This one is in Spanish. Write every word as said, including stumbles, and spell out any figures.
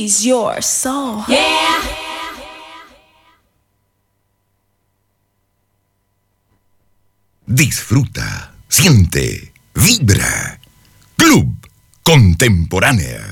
please your soul. Yeah. Disfruta, siente, vibra. Club Contemporánea.